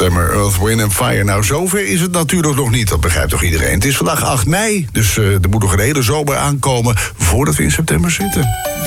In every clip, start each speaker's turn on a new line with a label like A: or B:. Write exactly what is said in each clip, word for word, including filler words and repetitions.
A: september, Earth, Wind and Fire. Nou, zover is het natuurlijk nog niet, dat begrijpt toch iedereen. Het is vandaag acht mei, dus uh, er moet nog een hele zomer aankomen voordat we in september zitten.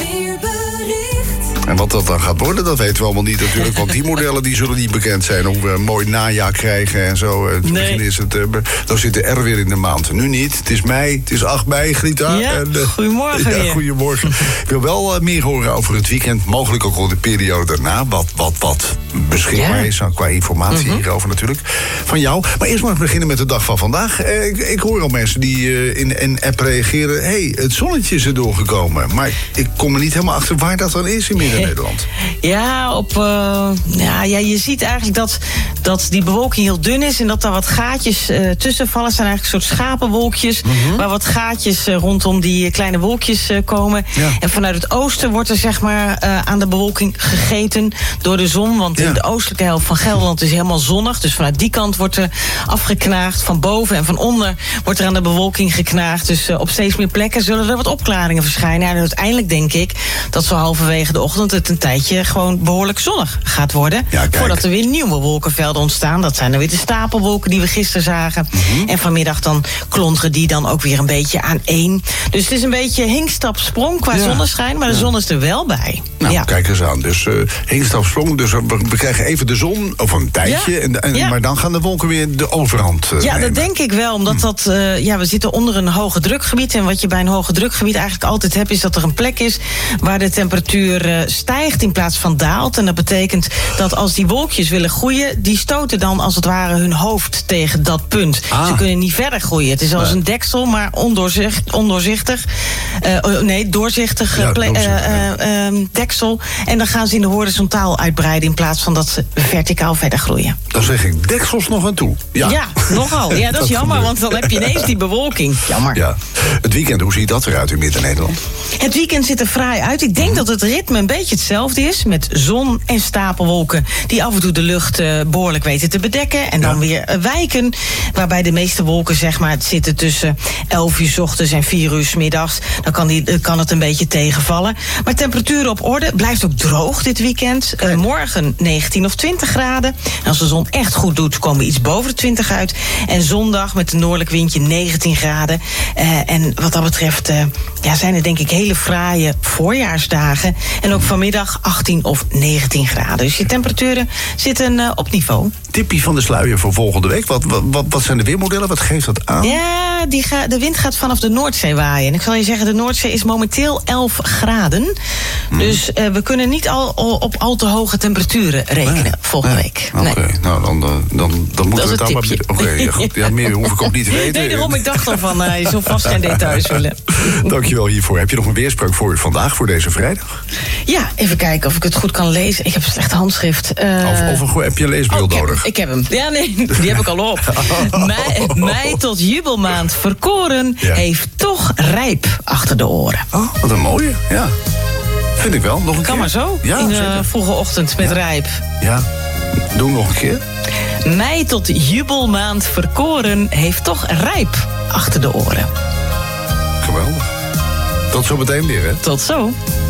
A: En wat dat dan gaat worden, dat weten we allemaal niet natuurlijk. Want die modellen die zullen niet bekend zijn. Hoe we een mooi najaar krijgen en zo. Het
B: nee.
A: begin is het, uh, dan zit de R weer in de maand. Nu niet. Het is mei. Het is acht mei, Grita.
B: Ja,
A: en, uh,
B: goedemorgen.
A: Ja, goedemorgen. Ik wil wel uh, meer horen over het weekend. Mogelijk ook al de periode daarna. Wat, wat, wat beschikbaar
B: ja.
A: is qua informatie mm-hmm. hierover natuurlijk. Van jou. Maar eerst maar eens beginnen met de dag van vandaag. Uh, ik, ik hoor al mensen die uh, in een app reageren. Hé, hey, het zonnetje is er doorgekomen. Maar ik kom er niet helemaal achter waar dat dan is in Midden-Nederland.
B: Ja, op, uh, ja, ja, je ziet eigenlijk dat, dat die bewolking heel dun is en dat daar wat gaatjes uh, tussen vallen. Het zijn eigenlijk een soort schapenwolkjes, mm-hmm. waar wat gaatjes uh, rondom die kleine wolkjes uh, komen. Ja. En vanuit het oosten wordt er zeg maar uh, aan de bewolking gegeten door de zon. Want ja. in de oostelijke helft van Gelderland is helemaal zonnig. Dus vanuit die kant wordt er afgeknaagd. Van boven en van onder wordt er aan de bewolking geknaagd. Dus uh, op steeds meer plekken zullen er wat opklaringen verschijnen. En uiteindelijk denk ik dat zo halverwege de ochtend het een tijdje gewoon behoorlijk zonnig gaat worden. Ja, voordat er weer nieuwe wolkenvelden ontstaan. Dat zijn dan weer de stapelwolken die we gisteren zagen. Mm-hmm. En vanmiddag dan klonteren die dan ook weer een beetje aan één. Dus het is een beetje hinkstap-sprong qua ja. zonneschijn. Maar de ja. zon is er wel bij.
A: Nou,
B: ja.
A: kijk eens aan. Dus uh, hinkstap-sprong. Dus we, we krijgen even de zon, of een tijdje. Ja. En, en, ja. Maar dan gaan de wolken weer de overhand uh,
B: Ja,
A: nemen.
B: dat denk ik wel. Omdat dat, uh, ja, we zitten onder een hoge drukgebied. En wat je bij een hoge drukgebied eigenlijk altijd hebt, is dat er een plek is waar de temperatuur uh, stijgt in plaats van daalt. En dat betekent dat als die wolkjes willen groeien, die stoten dan als het ware hun hoofd tegen dat punt. Ah. Ze kunnen niet verder groeien. Het is als een deksel, maar ondoorzicht, ondoorzichtig. Uh, nee, doorzichtig ja, ple- uh, uh, uh, deksel. En dan gaan ze in de horizontaal uitbreiden in plaats van dat ze verticaal verder groeien.
A: Dan zeg ik deksels nog aan toe. Ja,
B: ja nogal. Ja, dat, dat is jammer, gebeurt. Want dan heb je ineens die bewolking. Jammer. Ja.
A: Het weekend, hoe ziet dat eruit in Midden-Nederland?
B: Het weekend ziet er fraai uit. Ik denk dat het ritme een beetje hetzelfde is, met zon en stapelwolken die af en toe de lucht uh, behoorlijk weten te bedekken en dan ja. weer uh, wijken. Waarbij de meeste wolken zeg maar zitten tussen elf uur 's ochtends en vier uur 's middags. Dan kan, die, uh, kan het een beetje tegenvallen. Maar temperaturen op orde, blijft ook droog dit weekend. Uh, morgen negentien of twintig graden. En als de zon echt goed doet, komen we iets boven de twintig uit. En zondag met een noordelijk windje negentien graden. Uh, en wat dat betreft uh, ja, zijn er denk ik hele fraaie voorjaarsdagen. En ook vanmiddag achttien of negentien graden. Dus je temperaturen zitten uh, op niveau.
A: Tippie van de sluier voor volgende week. Wat, wat, wat zijn de weermodellen? Wat geeft dat aan?
B: Ja, die ga, de wind gaat vanaf de Noordzee waaien. En ik zal je zeggen, de Noordzee is momenteel elf graden. Hmm. Dus uh, we kunnen niet al, op al te hoge temperaturen rekenen nee, volgende nee. week.
A: Oké, okay.
B: nee.
A: nou dan, dan, dan, dan moeten we het allemaal... Oké, okay, ja, goed. Ja, meer hoef ik ook niet te weten.
B: Nee, daarom ik dacht al van, uh, je zal vast geen details willen.
A: Dankjewel hiervoor. Heb je nog een weerspreuk voor vandaag, voor deze vrijdag?
B: Ja, even kijken of ik het goed kan lezen. Ik heb een slecht handschrift. Uh...
A: Of, of een, heb je een leesbril
B: oh,
A: nodig?
B: Ik heb hem. Ja, nee, die heb ik al op. Mei, mei tot jubelmaand verkoren ja. heeft toch rijp achter de oren.
A: Oh, wat een mooie. Ja, vind ik wel. Nog een
B: kan
A: keer.
B: Maar zo,
A: ja,
B: in de vroege ochtend met
A: ja.
B: rijp.
A: Ja, doe nog een keer.
B: Mei tot jubelmaand verkoren heeft toch rijp achter de oren.
A: Geweldig. Tot zo meteen weer, hè?
B: Tot zo.